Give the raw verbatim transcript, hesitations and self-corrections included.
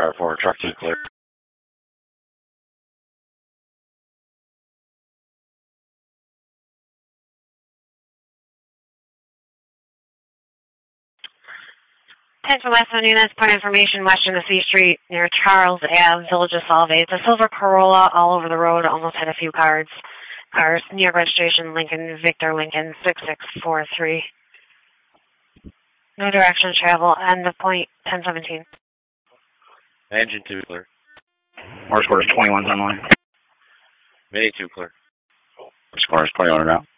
Car four, truck two clear. Attention Western units, point information, Western to C Street, near Charles Ave, Village of Solvay. It's a silver Corolla all over the road, almost hit a few cars. Cars, New York registration, Lincoln, Victor, Lincoln, six six four three. No direction of travel, end of point, ten seventeen. Engine two clear. Morse quarters twenty-one's online. Mini two clear. Morse quarters twenty-one are out.